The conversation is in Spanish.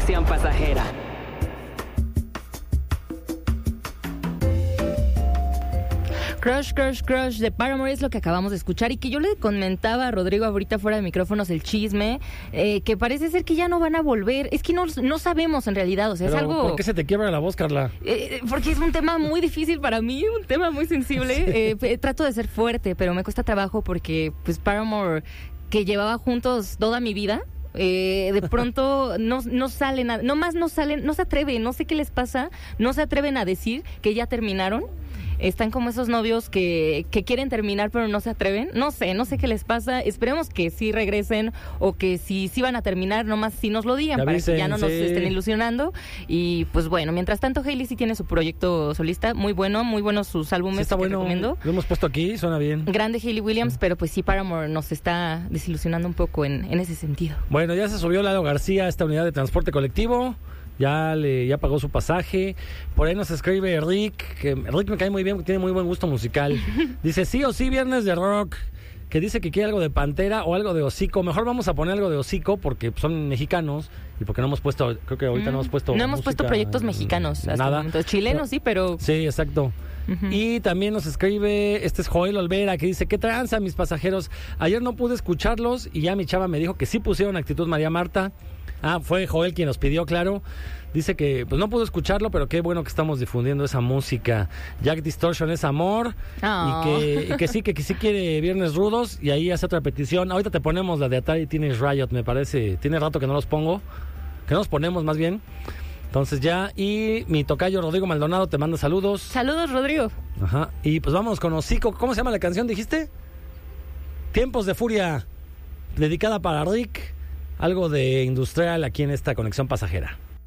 Conexión Pasajera. Crush, Crush, Crush de Paramore es lo que acabamos de escuchar y que yo le comentaba a Rodrigo ahorita fuera de micrófonos el chisme, que parece ser que ya no van a volver. Es que no sabemos en realidad, o sea, Pero, es algo... ¿por qué se te quiebra la voz, Carla? Porque es un tema muy difícil para mí, un tema muy sensible. Trato de ser fuerte, pero me cuesta trabajo porque pues Paramore, que llevaba juntos toda mi vida, de pronto no salen, no se atreven, no sé qué les pasa, no se atreven a decir que ya terminaron. Están como esos novios que quieren terminar pero no se atreven. No sé qué les pasa. Esperemos que sí regresen o que si sí van a terminar, nomás si nos lo digan para que ya no nos estén ilusionando. Y pues bueno, mientras tanto Hayley sí tiene su proyecto solista, muy buenos sus álbumes, sí, está que bueno. recomiendo. Lo hemos puesto aquí, suena bien. Grande Hayley Williams, pero pues sí Paramore nos está desilusionando un poco en ese sentido. Bueno, ya se subió Lalo García a esta unidad de transporte colectivo. Ya pagó su pasaje. Por ahí nos escribe Rick, que Rick me cae muy bien, porque tiene muy buen gusto musical. Dice, sí o sí, viernes de rock. Que dice que quiere algo de Pantera o algo de Hocico. Mejor vamos a poner algo de Hocico porque son mexicanos y porque no hemos puesto, creo que ahorita no hemos puesto No hemos puesto proyectos mexicanos hasta nada. el momento. Chilenos sí, pero... Sí, exacto. Uh-huh. Y también nos escribe, este es Joel Olvera, que dice, ¿qué tranza, mis pasajeros? Ayer no pude escucharlos y ya mi chava me dijo que sí pusieron Actitud María Marta. Fue Joel quien nos pidió, claro. Dice que pues no pudo escucharlo, pero qué bueno que estamos difundiendo esa música. Jack Distortion es amor. Y que sí quiere Viernes Rudos. Y ahí hace otra petición. Ahorita te ponemos la de Atari Teenage Riot, me parece. Tiene rato que no los pongo. Que no los ponemos más bien. Entonces ya. Y mi tocayo Rodrigo Maldonado te manda saludos. Saludos, Rodrigo. Ajá. Y pues vamos con Hocico. ¿Cómo se llama la canción, dijiste? Tiempos de Furia. Dedicada para Rick. Algo de industrial aquí en esta conexión pasajera.